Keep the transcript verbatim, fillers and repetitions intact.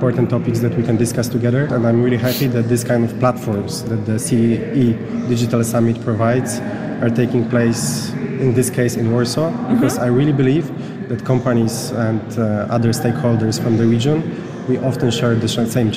important topics that we can discuss together. And I'm really happy that this kind of platforms that the C E Digital Summit provides are taking place, in this case in Warsaw, because mm-hmm. I really believe that companies and uh, other stakeholders from the region, we often share the same